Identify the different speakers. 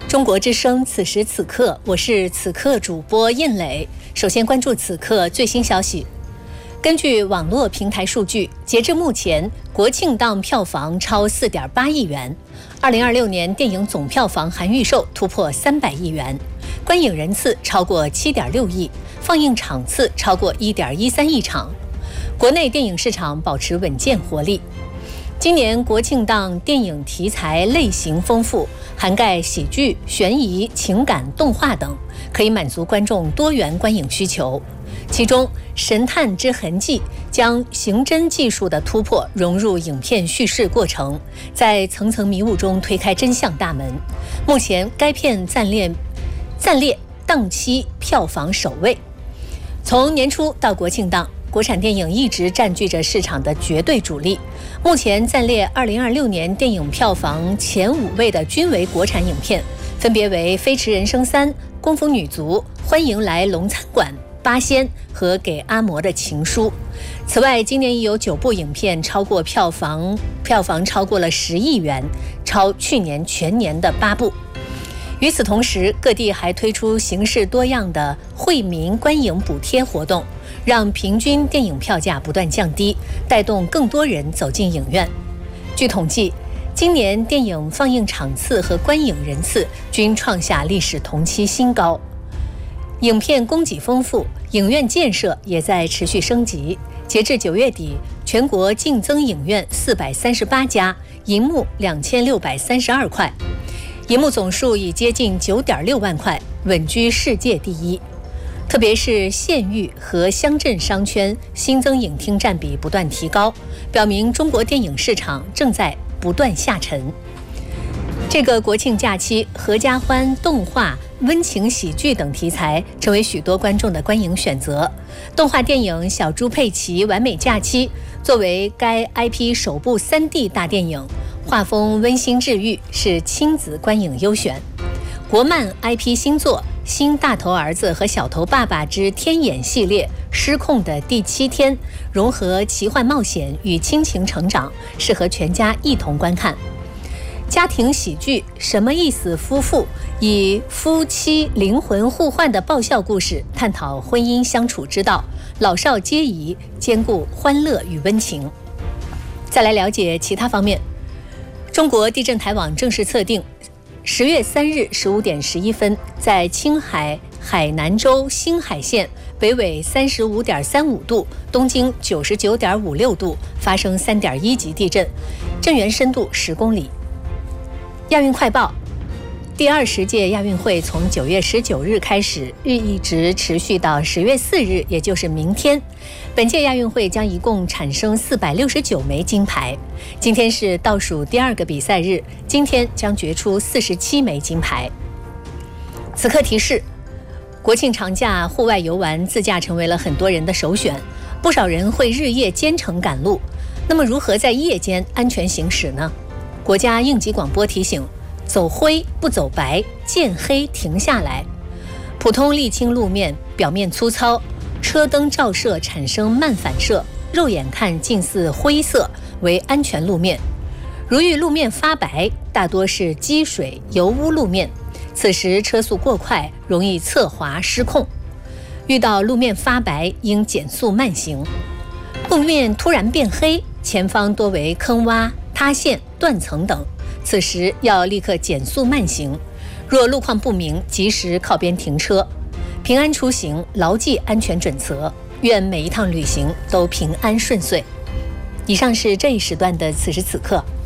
Speaker 1: 中国之声，此时此刻，我是此刻主播印磊。首先关注此刻最新消息。根据网络平台数据，截至目前，国庆档票房超4.8亿元，2026年电影总票房含预售突破300亿元，观影人次超过7.6亿，放映场次超过1.13亿场，国内电影市场保持稳健活力。今年国庆档电影题材类型丰富，涵盖喜剧、悬疑、情感、动画等，可以满足观众多元观影需求。其中，《神探之痕迹》将刑侦技术的突破融入影片叙事过程，在层层迷雾中推开真相大门。目前，该片暂列档期票房首位。从年初到国庆档，国产电影一直占据着市场的绝对主力。目前暂列2026年电影票房前5位的均为国产影片，分别为《飞驰人生3》、《功夫女足》、《欢迎来龙餐馆》、《八仙》和《给阿嬷的情书》。此外，今年已有9部影片超过票房超过了10亿元，超去年全年的8部。与此同时，各地还推出形式多样的惠民观影补贴活动，让平均电影票价不断降低，带动更多人走进影院。据统计，今年电影放映场次和观影人次均创下历史同期新高。影片供给丰富，影院建设也在持续升级。截至9月底，全国净增影院438家，银幕2632块，银幕总数已接近9.6万块，稳居世界第一。特别是县域和乡镇商圈新增影厅占比不断提高，表明中国电影市场正在不断下沉。这个国庆假期，合家欢、动画、温情喜剧等题材成为许多观众的观影选择。动画电影《小猪佩奇完美假期》作为该 IP 首部3D 大电影，画风温馨治愈，是亲子观影优选。国漫 IP 新作《新大头儿子和小头爸爸之天眼》系列失控的第7天，融合奇幻冒险与亲情成长，适合全家一同观看。家庭喜剧《什么意思夫妇》以夫妻灵魂互换的爆笑故事，探讨婚姻相处之道，老少皆宜，兼顾欢乐与温情。再来了解其他方面。中国地震台网正式测定10月3日15点11分，在青海海南州兴海县北纬35.35度，东经99.56度发生3.1级地震，震源深度10公里。亚运快报：第20届亚运会从9月19日开始，一直持续到10月4日，也就是明天。本届亚运会将一共产生469枚金牌。今天是倒数第2个比赛日，今天将决出47枚金牌。此刻提示：国庆长假户外游玩自驾成为了很多人的首选，不少人会日夜兼程赶路。那么如何在夜间安全行驶呢？国家应急广播提醒：走灰不走白，见黑停下来。普通沥青路面表面粗糙，车灯照射产生漫反射，肉眼看近似灰色，为安全路面。如遇路面发白，大多是积水油污路面，此时车速过快，容易侧滑失控。遇到路面发白，应减速慢行。路面突然变黑，前方多为坑洼、塌陷、断层等，此时要立刻减速慢行。若路况不明，及时靠边停车。平安出行，牢记安全准则，愿每一趟旅行都平安顺遂。以上是这一时段的此时此刻。